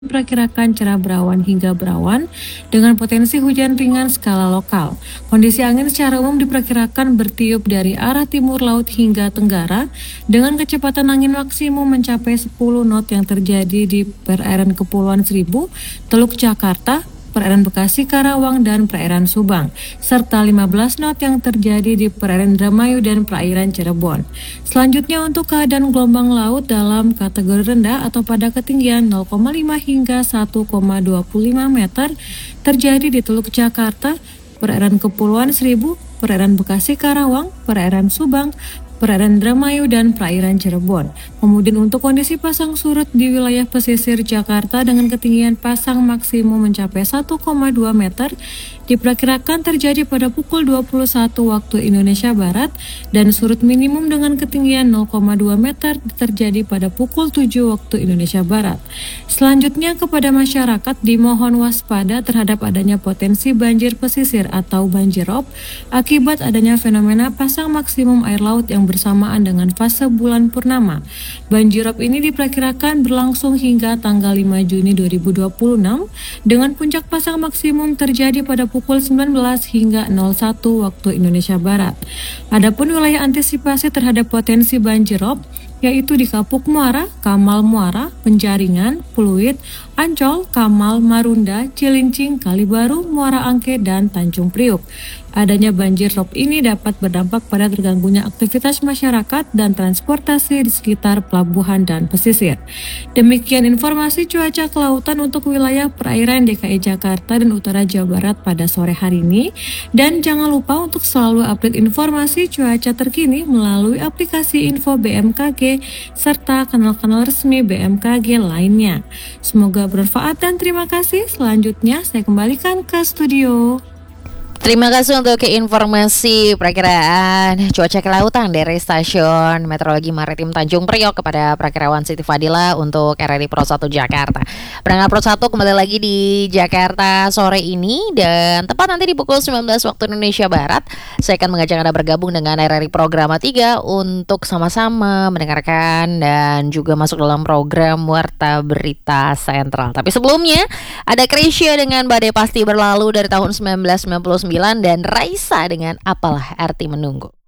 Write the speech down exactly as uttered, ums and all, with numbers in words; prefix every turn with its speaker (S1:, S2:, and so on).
S1: Diperkirakan cerah berawan hingga berawan dengan potensi hujan ringan skala lokal. Kondisi angin secara umum diperkirakan bertiup dari arah timur laut hingga tenggara dengan kecepatan angin maksimum mencapai sepuluh knot yang terjadi di perairan Kepulauan Seribu, Teluk Jakarta, perairan Bekasi, Karawang, dan perairan Subang, serta lima belas knot yang terjadi di perairan Indramayu dan perairan Cirebon. Selanjutnya untuk keadaan gelombang laut dalam kategori rendah atau pada ketinggian nol koma lima hingga satu koma dua lima meter terjadi di Teluk Jakarta, perairan Kepulauan Seribu, perairan Bekasi, Karawang, perairan Subang, perairan Indramayu, dan perairan Cirebon. Kemudian untuk kondisi pasang surut di wilayah pesisir Jakarta dengan ketinggian pasang maksimum mencapai satu koma dua meter diperkirakan terjadi pada pukul dua puluh satu waktu Indonesia Barat dan surut minimum dengan ketinggian nol koma dua meter terjadi pada pukul tujuh waktu Indonesia Barat. Selanjutnya kepada masyarakat dimohon waspada terhadap adanya potensi banjir pesisir atau banjirop akibat adanya fenomena pasang maksimum air laut yang bersamaan dengan fase bulan purnama. Banjirop ini diperkirakan berlangsung hingga tanggal lima Juni dua ribu dua puluh enam dengan puncak pasang maksimum terjadi pada pukul sembilan belas hingga nol satu waktu Indonesia Barat. Adapun wilayah antisipasi terhadap potensi banjirop yaitu di Kapuk Muara, Kamal Muara, Penjaringan, Pluit, Ancol, Kamal, Marunda, Cilincing, Kalibaru, Muara Angke, dan Tanjung Priuk. Adanya banjir rob ini dapat berdampak pada terganggunya aktivitas masyarakat dan transportasi di sekitar pelabuhan dan pesisir. Demikian informasi cuaca kelautan untuk wilayah perairan D K I Jakarta dan utara Jawa Barat pada sore hari ini. Dan jangan lupa untuk selalu update informasi cuaca terkini melalui aplikasi Info B M K G serta kanal-kanal resmi B M K G lainnya. Semoga bermanfaat dan terima kasih. Selanjutnya saya kembalikan ke studio.
S2: Terima kasih untuk informasi perakiraan cuaca kelautan dari Stasiun Meteorologi Maritim Tanjung Priok kepada Prakirawan Siti Fadila untuk R R I Pro satu Jakarta. Pendengar Pro satu kembali lagi di Jakarta sore ini dan tepat nanti di pukul sembilan belas waktu Indonesia Barat saya akan mengajak Anda bergabung dengan R R I Programa tiga untuk sama-sama mendengarkan dan juga masuk dalam program Warta Berita Sentral. Tapi sebelumnya ada Krisya dengan Badai Pasti Berlalu dari tahun sembilan belas sembilan puluh sembilan dan Raisa dengan Apalah Arti Menunggu.